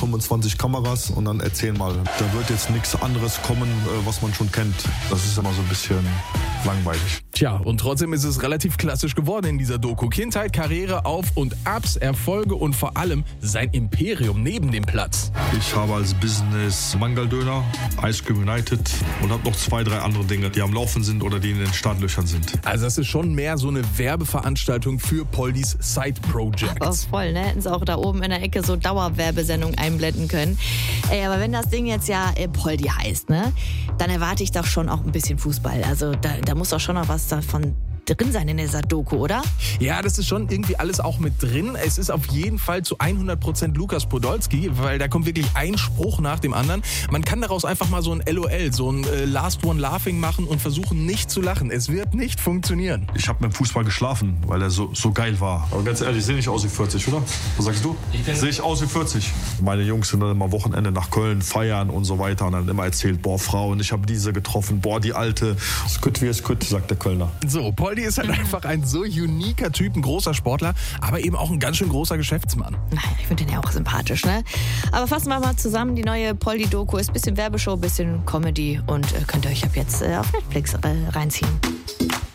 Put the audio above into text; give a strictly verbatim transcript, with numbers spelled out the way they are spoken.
fünfundzwanzig Kameras und dann erzähl mal. Da wird jetzt nichts anderes kommen, was man schon kennt. Das ist immer so ein bisschen langweilig. Tja, und trotzdem ist es relativ klassisch geworden in dieser Doku. Kindheit, Karriere, Auf- und Abs, Erfolge und vor allem sein Imperium neben dem Platz. Ich habe als Business Mangal-Döner, Ice Cream United und habe noch zwei, drei andere Dinge, die am Laufen sind oder die in den Startlöchern sind. Also das ist schon mehr so eine Werbeveranstaltung für Poldis Side Projects. Das ist voll, ne? Hätten sie auch da oben in der Ecke so Dauerwerbesendung einblenden können. Ey, aber wenn das Ding jetzt ja äh, Poldi heißt, ne? Dann erwarte ich doch schon auch ein bisschen Fußball. Also da, da muss doch schon noch was davon drin sein in dieser Doku, oder? Ja, das ist schon irgendwie alles auch mit drin. Es ist auf jeden Fall zu hundert Prozent Lukas Podolski, weil da kommt wirklich ein Spruch nach dem anderen. Man kann daraus einfach mal so ein L O L, so ein äh, Last One Laughing machen und versuchen nicht zu lachen. Es wird nicht funktionieren. Ich habe mit dem Fußball geschlafen, weil er so, so geil war. Aber ganz ehrlich, ich sehe nicht aus wie vierzig, oder? Was sagst du? Sehe ich aus wie vierzig. Meine Jungs sind dann immer Wochenende nach Köln feiern und so weiter und dann immer erzählt, boah, Frauen, ich habe diese getroffen, boah, die alte. Es gut wie es gut, sagt der Kölner. So, Poldi ist halt einfach ein so uniker Typ, ein großer Sportler, aber eben auch ein ganz schön großer Geschäftsmann. Ich finde den ja auch sympathisch, ne? Aber fassen wir mal zusammen, die neue Poldi-Doku ist ein bisschen Werbeshow, ein bisschen Comedy und äh, könnt ihr euch ab jetzt äh, auf Netflix äh, reinziehen.